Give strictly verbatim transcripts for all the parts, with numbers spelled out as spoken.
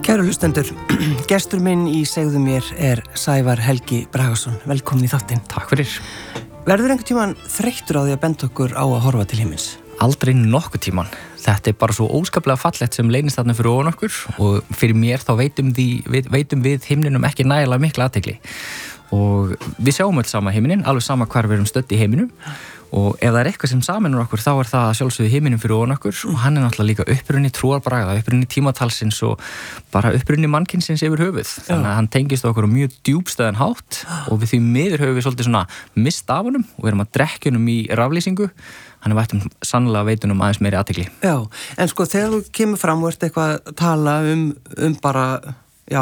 Kæru hlustendur, gestur minn í Segðu mér er Sævar Helgi Bragason. Velkomin í þáttinn. Takk fyrir. Verður einhvern tímann þreyttur á því að benda okkur á að horfa til himins? Aldrei nokkuð tímann. Þetta er bara svo óskaplega fallegt sem leynist þarna fyrir ofan okkur og fyrir mér þá veitum, því, veitum við himninum ekki nægilega mikla athygli. Og við sjáum öll sama himinin, alveg sama hvar við erum stödd í heiminum. Og ef það er eitthvað sem sameinar okkur þá er það sjálfsögðu himinin fyrir ofan okkur og hann er náttúrulega líka upprunni trúarbragða, upprunni tímatalsins og bara upprunni mannkynsins yfir höfuð. Þannig að hann tengist okkur á mjög djúpstæðan hátt og við því miður höfum við svolítið svona mist af honum og við erum að drekka honum í raflýsingu. Hann er vættum sannlega veitunum aðeins meiri athygli. Já, en sko þegar þú kemur fram og ert eitthvað að tala um, um bara, já,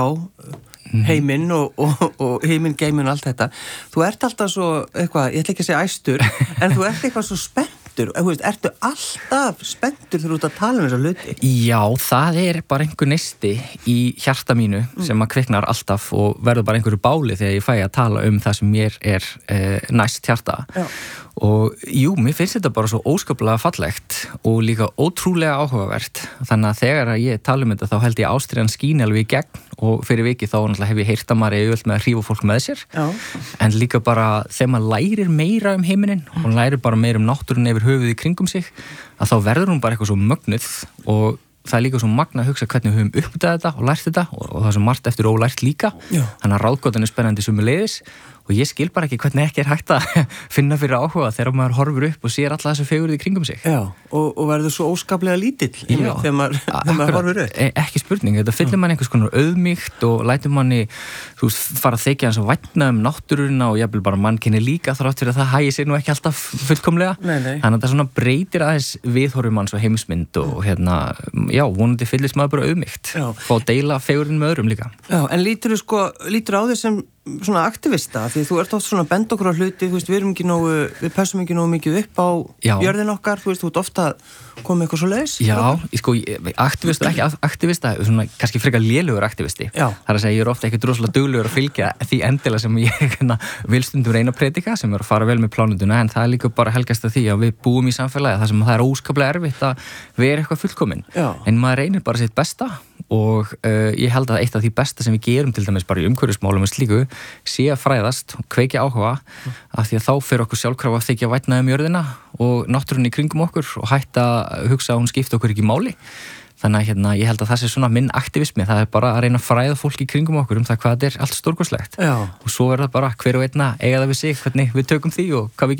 heiminn og, og, og heiminn, geiminn og allt þetta. Þú ert alltaf svo eitthvað, ég ætla ekki að segja æstur, en þú ert eitthvað svo spenntur. Veist, ertu alltaf spenntur þegar þú ert að tala um þessa hluti? Já, það er bara einhver neisti í hjarta mínu sem að kviknar alltaf og verður bara einhverju báli þegar ég fæ að tala um það sem mér er eh, næst hjarta. Já. Og jú, mér finnst þetta bara svo óskaplega fallegt og líka ótrúlega áhugavert. Þannig að þegar ég tala um þetta þá held ég ástriðan skín alveg í gegn og fyrir vikið þá náttúrulega hef ég heyrt að maður er auðvelt með að hrífa fólk með sér. Já. En líka bara þegar maður lærir meira um heiminin og lærir bara meira um náttúruna yfir höfuð í kringum sig, að þá verður hún bara eitthvað svo mögnuð og það er líka svo magna að hugsa hvernig við höfum uppdagað þetta og lært þetta og, og það er svo margt eftir ólært líka. Já. Þannig að ráðgátan er spennandi sömuleiðis og ég skil bara ekki hvernig ekki er hægt að finna fyrir áhuga þegar maður horfur upp og sér alla þessu fegurð í kringum sig. Já, og, og verður svo óskaplega lítill þegar maður, þegar maður horfur upp. E, ekki spurning, þetta fyllir mann einhvers konar auðmýkt og lætur manni, þú veist, fara að þykja hans að vætna um náttúruna og jafnvel bara mannkynni líka þrátt fyrir að það hægir sér nú ekki alltaf fullkomlega. Nei, nei. Þannig að þetta svona breytir aðeins viðhorfum manns og heimsmynd og hérna, já, vonandi fyllist maður bara auðmýkt. Fá að deila fegurðin með öðrum líka. Já, en lítur þú sko, lítur á því sem svona aktivista, því þú ert oft svona bend okkur á hluti, þú veist, við erum ekki nógu, við passum ekki nógu mikið upp á Já. Jörðin okkar, þú veist, þú ert ofta komið eitthvað svo leiðis. Já, ég sko, aktivista, ekki aktivista, svona kannski frekar lélugur aktivisti. Já. Það er að segja, ég er ofta ekki droslega duglegur að fylgja því endilega sem ég hérna, vil stundum reyna að predika, sem er að fara vel með plánunduna, en það er líka bara helgast að því að við búum í samfélagi, það sem það er óskaplega erfitt að vera eitthvað fullkomin. Já. En maður reynir bara sitt besta og uh, ég held að eitt af því besta sem við gerum til dæmis bara í umhverfismálum og slíku sé að fræðast og kveikja áhuga af því að þá fer okkur sjálfkrafa að þykja vætna um jörðina og náttúrunni í kringum okkur og hætta að hugsa að hún skipta okkur ekki máli. Þannig að hérna, ég held að það sé svona minn aktivismi, það er bara að reyna að fræða fólk í kringum okkur um það hvað þetta er allt stórkostlegt. Já. Og svo er það bara hver og einna eiga það við sig, hvernig við tökum því og hvað við